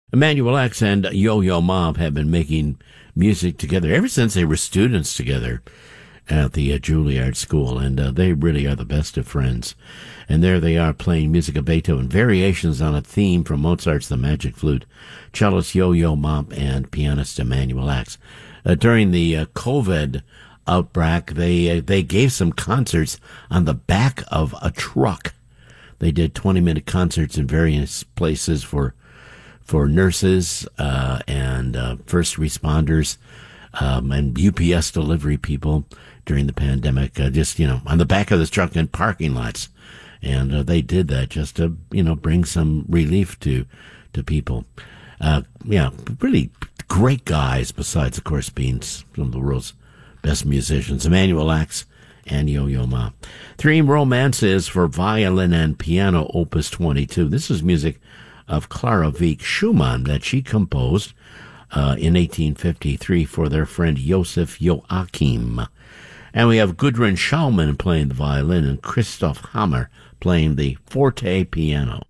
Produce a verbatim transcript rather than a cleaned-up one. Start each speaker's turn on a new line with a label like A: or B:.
A: Emanuel X and Yo-Yo Ma have been making music together ever since they were students together at the uh, Juilliard School, and uh, they really are the best of friends. And there they are playing music of Beethoven, variations on a theme from Mozart's The Magic Flute, cellist Yo-Yo Ma and pianist Emanuel X. Uh, during the uh, COVID outbreak, they uh, they gave some concerts on the back of a truck. They did twenty-minute concerts in various places for for nurses uh, and uh, first responders um, and U P S delivery people during the pandemic, uh, just, you know, on the back of this truck in parking lots. And uh, they did that just to, you know, bring some relief to to people. Uh, yeah, really great guys, besides, of course, being some of the world's best musicians. Emanuel X and Yo-Yo Ma. Three romances for violin and piano, opus twenty-two. This is music of Clara Wieck Schumann that she composed uh, in eighteen fifty-three for their friend Joseph Joachim. And we have Gudrun Schaumann playing the violin and Christoph Hammer playing the forte piano.